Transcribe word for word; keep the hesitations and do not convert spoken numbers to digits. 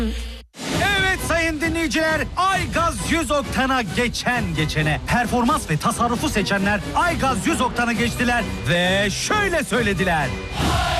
Evet sayın dinleyiciler, Aygaz yüz oktana geçen geçene performans ve tasarrufu seçenler Aygaz yüz oktana geçtiler ve şöyle söylediler.